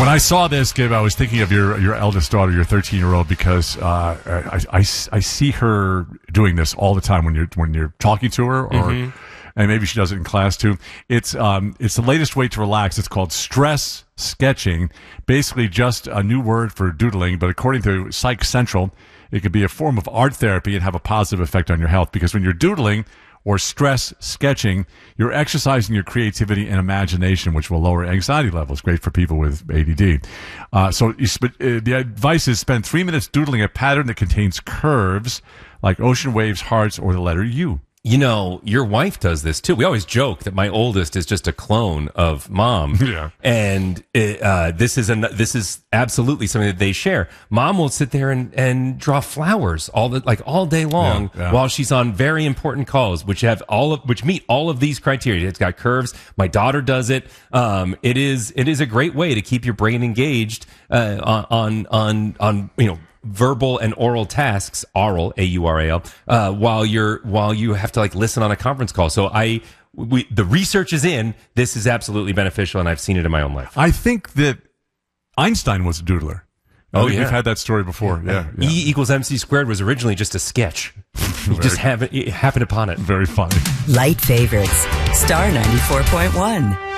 When I saw this, Gabe, I was thinking of your eldest daughter, your 13-year-old, because I see her doing this all the time when you're talking to her, or and maybe she does it in class too. It's the latest way to relax. It's called stress sketching. Basically, just a new word for doodling, but according to Psych Central, it could be a form of art therapy and have a positive effect on your health. Because when you're doodling or stress sketching, you're exercising your creativity and imagination, which will lower anxiety levels. Great for people with ADD. The advice is spend 3 minutes doodling a pattern that contains curves like ocean waves, hearts, or the letter U. You know, your wife does this too. We always joke that my oldest is just a clone of mom. Yeah. And this is absolutely something that they share. Mom will sit there and draw flowers all day long while she's on very important calls, which meet all of these criteria. It's got curves. My daughter does it. It is a great way to keep your brain engaged on verbal and oral tasks, aural, A-U-R-A-L, while you have to listen on a conference call. So the research is in. This is absolutely beneficial, and I've seen it in my own life. I think that Einstein was a doodler. We've had that story before. Yeah. E equals MC squared was originally just a sketch. You just happened upon it. Very funny. Light favorites. Star 94.1.